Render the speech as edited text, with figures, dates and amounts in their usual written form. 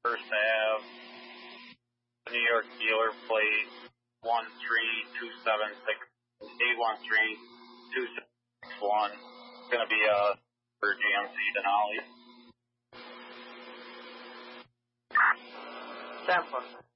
First Ave, New York dealer plate 13276 813-2761. It's going to be for GMC Denali. Tampa.